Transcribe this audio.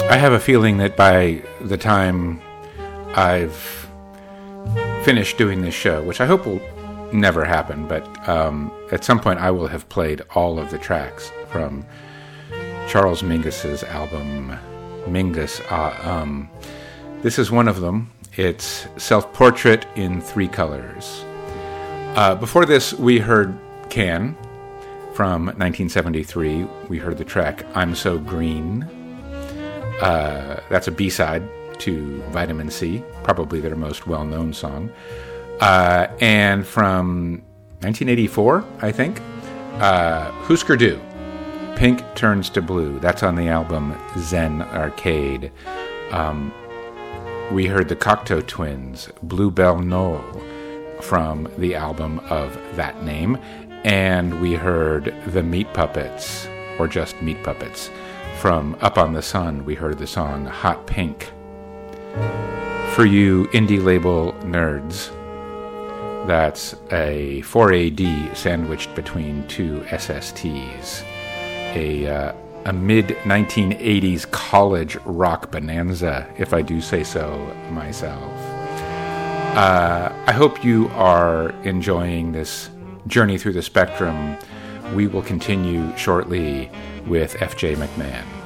I have a feeling that by the time I've finished doing this show, which I hope will never happen, but at some point I will have played all of the tracks from Charles Mingus's album, Mingus. This is one of them. It's Self-Portrait in Three Colors. Before this, we heard Can from 1973. We heard the track I'm So Green. That's a B-side to Vitamin C, probably their most well-known song. And from 1984, I think, Husker Du, Pink Turns to Blue. That's on the album Zen Arcade. We heard the Cocteau Twins, Bluebell Knoll, from the album of that name. And we heard the Meat Puppets, or just Meat Puppets, from Up on the Sun. We heard the song Hot Pink. For you indie label nerds, that's a 4AD sandwiched between two SSTs. A mid-1980s college rock bonanza, if I do say so myself. I hope you are enjoying this journey through the spectrum. We will continue shortly with F.J. McMahon.